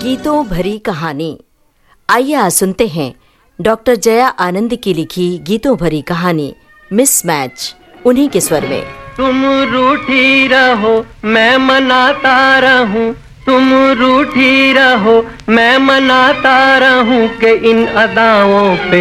गीतों भरी कहानी। आइए आज सुनते हैं डॉक्टर जया आनंद की लिखी गीतों भरी कहानी मिसमैच, उन्हीं के स्वर में। तुम रूठी रहो मैं मनाता रहूं, तुम रूठी रहो मैं मनाता रहूं कि इन अदाओं पे